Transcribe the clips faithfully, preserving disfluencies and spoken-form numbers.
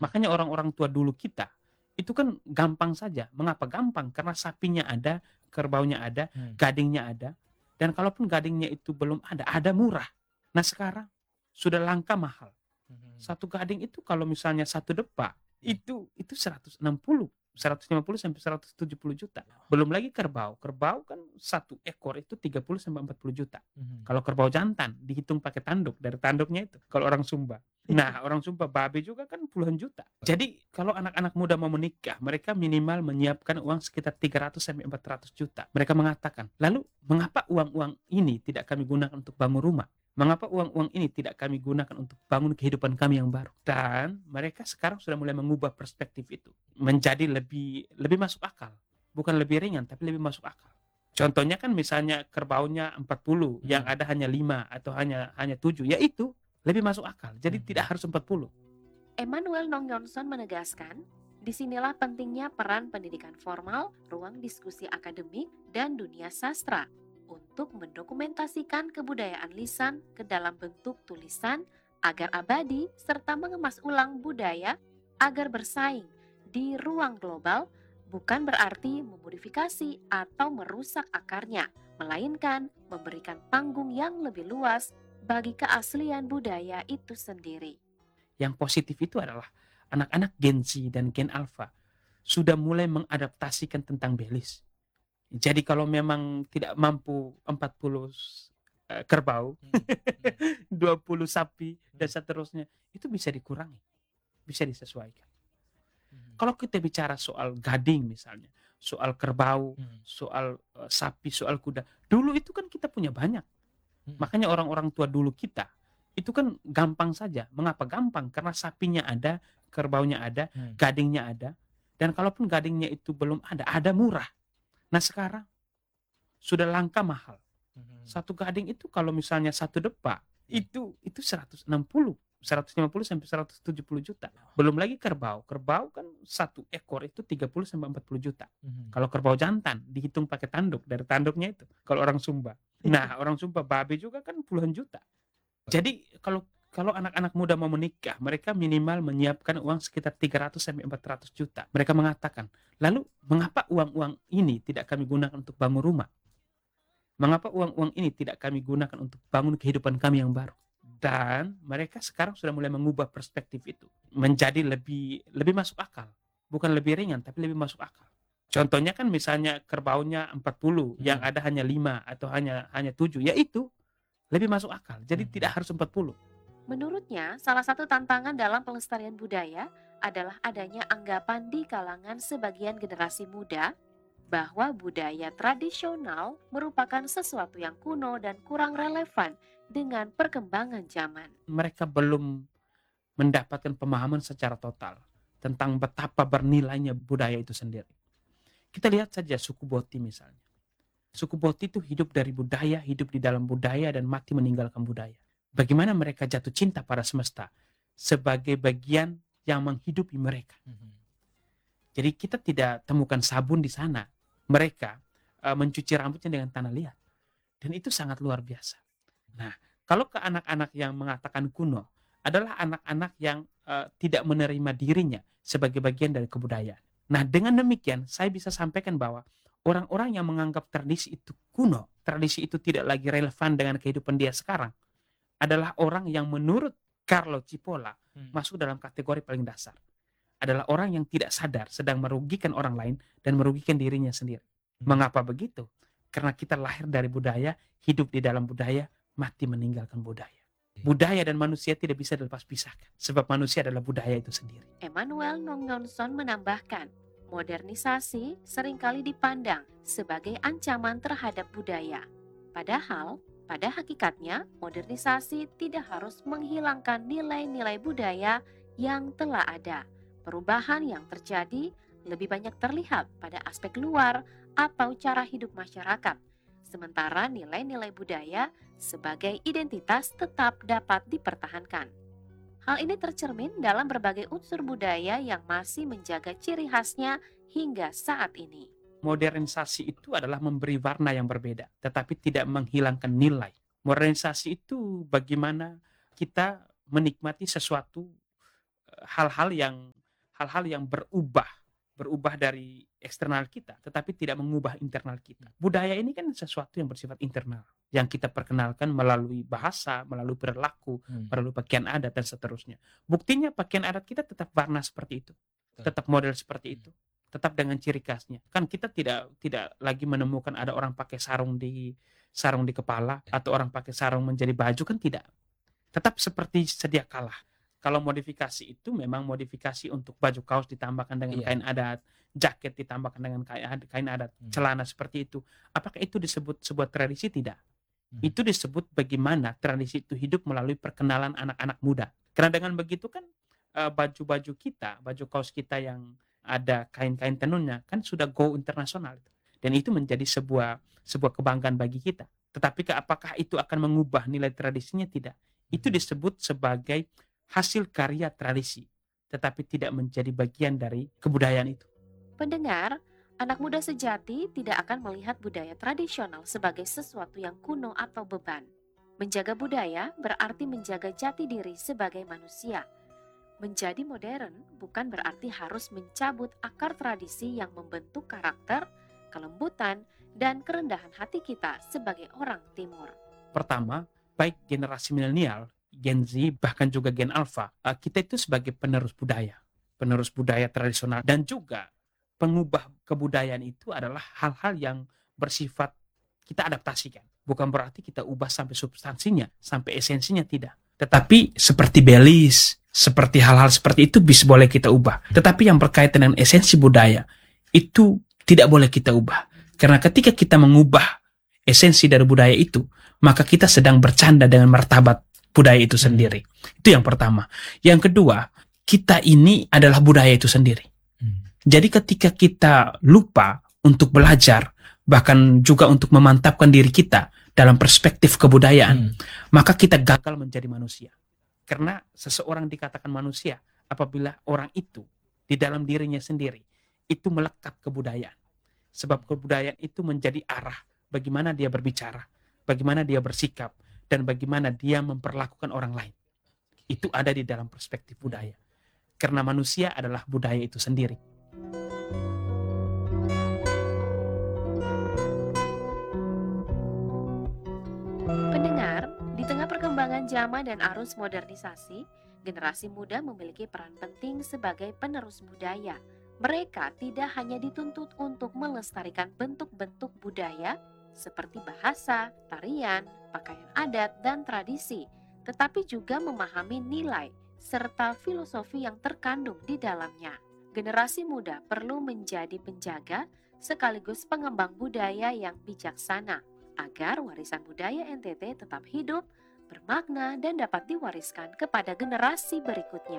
Makanya orang-orang tua dulu kita, itu kan gampang saja. Mengapa gampang? Karena sapinya ada, kerbaunya ada, Hmm. gadingnya ada, dan kalaupun gadingnya itu belum ada, ada murah. Nah sekarang sudah langka mahal. Mhm. Satu gading itu kalau misalnya satu depak, Hmm. itu itu seratus enam puluh, seratus lima puluh sampai seratus tujuh puluh juta. Belum lagi kerbau. Kerbau kan satu ekor itu tiga puluh sampai empat puluh juta. Mhm. Kalau kerbau jantan dihitung pakai tanduk, dari tanduknya itu kalau orang Sumba. Nah, orang Sumba babe juga kan puluhan juta. Jadi kalau anak-anak muda mau menikah, mereka minimal menyiapkan uang sekitar tiga ratus sampai empat ratus juta. Mereka mengatakan, lalu mengapa uang-uang ini tidak kami gunakan untuk bangun rumah? Mengapa uang-uang ini tidak kami gunakan untuk bangun kehidupan kami yang baru? Dan mereka sekarang sudah mulai mengubah perspektif itu menjadi lebih lebih masuk akal. Bukan lebih ringan, tapi lebih masuk akal. Contohnya kan misalnya kerbaunya empat puluh, yang Hmm. ada hanya lima atau hanya hanya tujuh, ya itu lebih masuk akal. Jadi Mhm. tidak harus empat puluh. Emmanuel Nongyonson menegaskan, disinilah pentingnya peran pendidikan formal, ruang diskusi akademik, dan dunia sastra untuk mendokumentasikan kebudayaan lisan ke dalam bentuk tulisan agar abadi serta mengemas ulang budaya agar bersaing di ruang global, bukan berarti memodifikasi atau merusak akarnya, melainkan memberikan panggung yang lebih luas bagi keaslian budaya itu sendiri. Yang positif itu adalah anak-anak Gen Z dan Gen Alpha sudah mulai mengadaptasikan tentang Belis. Jadi kalau memang tidak mampu empat puluh eh, kerbau, Hmm. Hmm. dua puluh sapi, dan Hmm. seterusnya, itu bisa dikurangi, bisa disesuaikan. Mhm. Kalau kita bicara soal gading misalnya, soal kerbau, Hmm. soal eh, sapi, soal kuda, dulu itu kan kita punya banyak. Hmm. Makanya orang-orang tua dulu kita, itu kan gampang saja. Mengapa gampang? Karena sapinya ada, kerbaunya ada, Hmm. gadingnya ada, dan kalaupun gadingnya itu belum ada, ada murah. Nah sekarang sudah langka mahal. Mhm. Satu gading itu kalau misalnya satu depak, itu itu seratus enam puluh, seratus lima puluh sampai seratus tujuh puluh juta. Belum lagi kerbau. Kerbau kan satu ekor itu tiga puluh sampai empat puluh juta. Mhm. Kalau kerbau jantan dihitung pakai tanduk, dari tanduknya itu kalau orang Sumba. Nah, orang Sumba babe juga kan puluhan juta. Jadi kalau kalau anak-anak muda mau menikah, mereka minimal menyiapkan uang sekitar tiga ratus sampai empat ratus juta. Mereka mengatakan, lalu mengapa uang-uang ini tidak kami gunakan untuk bangun rumah? Mengapa uang-uang ini tidak kami gunakan untuk bangun kehidupan kami yang baru? Dan mereka sekarang sudah mulai mengubah perspektif itu menjadi lebih lebih masuk akal. Bukan lebih ringan, tapi lebih masuk akal. Contohnya kan misalnya kerbaunya empat puluh, yang Hmm. ada hanya lima atau hanya hanya tujuh, ya itu lebih masuk akal. Jadi Mhm. tidak harus empat puluh. Menurutnya, salah satu tantangan dalam pelestarian budaya adalah adanya anggapan di kalangan sebagian generasi muda bahwa budaya tradisional merupakan sesuatu yang kuno dan kurang relevan dengan perkembangan zaman. Mereka belum mendapatkan pemahaman secara total tentang betapa bernilainya budaya itu sendiri. Kita lihat saja suku Boti misalnya. Suku Boti itu hidup dari budaya, hidup di dalam budaya, dan mati meninggalkan budaya. Bagaimana mereka jatuh cinta pada semesta sebagai bagian yang menghidupi mereka. Mhm. Jadi kita tidak temukan sabun di sana. Mereka uh, mencuci rambutnya dengan tanah liat. Dan itu sangat luar biasa. Nah, kalau ke anak-anak yang mengatakan kuno, adalah anak-anak yang uh, tidak menerima dirinya sebagai bagian dari kebudayaan. Nah, dengan demikian, saya bisa sampaikan bahwa orang-orang yang menganggap tradisi itu kuno, tradisi itu tidak lagi relevan dengan kehidupan dia sekarang, adalah orang yang menurut Carlo Cipolla Hmm. masuk dalam kategori paling dasar. Adalah orang yang tidak sadar sedang merugikan orang lain dan merugikan dirinya sendiri. Hmm. Mengapa begitu? Karena kita lahir dari budaya, hidup di dalam budaya, mati meninggalkan budaya. Budaya dan manusia tidak bisa dilepas pisahkan, sebab manusia adalah budaya itu sendiri. Emmanuel Nongyonson menambahkan, modernisasi seringkali dipandang sebagai ancaman terhadap budaya. Padahal, pada hakikatnya, modernisasi tidak harus menghilangkan nilai-nilai budaya yang telah ada. Perubahan yang terjadi lebih banyak terlihat pada aspek luar atau cara hidup masyarakat, sementara nilai-nilai budaya sebagai identitas tetap dapat dipertahankan. Hal ini tercermin dalam berbagai unsur budaya yang masih menjaga ciri khasnya hingga saat ini. Modernisasi itu adalah memberi warna yang berbeda, tetapi tidak menghilangkan nilai. Modernisasi itu bagaimana kita menikmati sesuatu hal-hal yang hal-hal yang berubah berubah dari eksternal kita, tetapi tidak mengubah internal kita. Budaya ini kan sesuatu yang bersifat internal, yang kita perkenalkan melalui bahasa, melalui perilaku, Hmm. melalui pakaian adat dan seterusnya. Buktinya pakaian adat kita tetap warna seperti itu, Betul. tetap model seperti itu, tetap dengan ciri khasnya. Kan kita tidak tidak lagi menemukan ada orang pakai sarung di sarung di kepala atau orang pakai sarung menjadi baju, kan tidak. Tetap seperti sedia kala. Kalau modifikasi itu memang modifikasi untuk baju kaos ditambahkan dengan Iya. kain adat, jaket ditambahkan dengan kain adat, kain adat, Hmm. celana seperti itu. Apakah itu disebut sebuah tradisi? Tidak. Hmm. Itu disebut bagaimana tradisi itu hidup melalui perkenalan anak-anak muda. Karena dengan begitu kan eh, baju-baju kita, baju kaos kita yang ada kain-kain tenunnya kan sudah go internasional. Dan itu menjadi sebuah sebuah kebanggaan bagi kita. Tetapi ke- apakah itu akan mengubah nilai tradisinya? Tidak. Itu disebut sebagai hasil karya tradisi, tetapi tidak menjadi bagian dari kebudayaan itu. Pendengar, anak muda sejati tidak akan melihat budaya tradisional sebagai sesuatu yang kuno atau beban. Menjaga budaya berarti menjaga jati diri sebagai manusia. Menjadi modern bukan berarti harus mencabut akar tradisi yang membentuk karakter, kelembutan, dan kerendahan hati kita sebagai orang Timur. Pertama, baik generasi milenial, Gen Z, bahkan juga Gen Alpha, eh, kita itu sebagai penerus budaya, penerus budaya tradisional, dan juga pengubah kebudayaan itu adalah hal-hal yang bersifat kita adaptasikan. Bukan berarti kita ubah sampai substansinya, sampai esensinya, tidak. Tetapi seperti belis, seperti hal-hal seperti itu bisa boleh kita ubah. Tetapi yang berkaitan dengan esensi budaya, itu tidak boleh kita ubah. Karena ketika kita mengubah esensi dari budaya itu, maka kita sedang bercanda dengan martabat budaya itu sendiri. Itu yang pertama. Yang kedua, kita ini adalah budaya itu sendiri. Hmm. Jadi ketika kita lupa untuk belajar, bahkan juga untuk memantapkan diri kita dalam perspektif kebudayaan, Hmm. maka kita gagal menjadi manusia. Karena seseorang dikatakan manusia apabila orang itu di dalam dirinya sendiri itu melekat kebudayaan. Sebab kebudayaan itu menjadi arah bagaimana dia berbicara, bagaimana dia bersikap, dan bagaimana dia memperlakukan orang lain. Itu ada di dalam perspektif budaya. Karena manusia adalah budaya itu sendiri. Pendengar, di tengah perkembangan zaman dan arus modernisasi, generasi muda memiliki peran penting sebagai penerus budaya. Mereka tidak hanya dituntut untuk melestarikan bentuk-bentuk budaya seperti bahasa, tarian, pakaian adat, dan tradisi, tetapi juga memahami nilai serta filosofi yang terkandung di dalamnya. Generasi muda perlu menjadi penjaga sekaligus pengembang budaya yang bijaksana agar warisan budaya N T T tetap hidup, bermakna, dan dapat diwariskan kepada generasi berikutnya.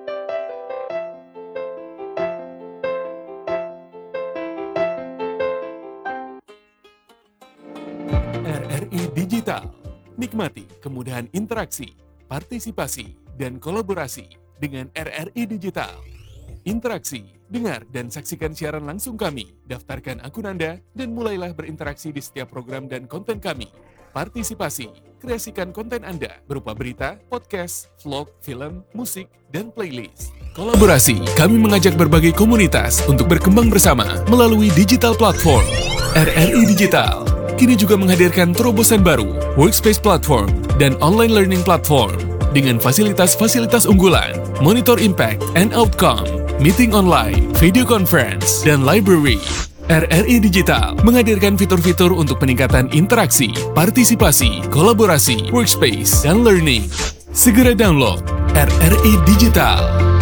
R R I Digital. Nikmati kemudahan interaksi, partisipasi, dan kolaborasi dengan R R I Digital. Interaksi, dengar, dan saksikan siaran langsung kami. Daftarkan akun Anda dan mulailah berinteraksi di setiap program dan konten kami. Partisipasi, kreasikan konten Anda berupa berita, podcast, vlog, film, musik, dan playlist. Kolaborasi, kami mengajak berbagai komunitas untuk berkembang bersama melalui digital platform. R R I Digital kini juga menghadirkan terobosan baru, workspace platform, dan online learning platform dengan fasilitas-fasilitas unggulan, monitor impact and outcome, meeting online, video conference, dan library. R R I Digital menghadirkan fitur-fitur untuk peningkatan interaksi, partisipasi, kolaborasi, workspace, dan learning. Segera download R R I Digital.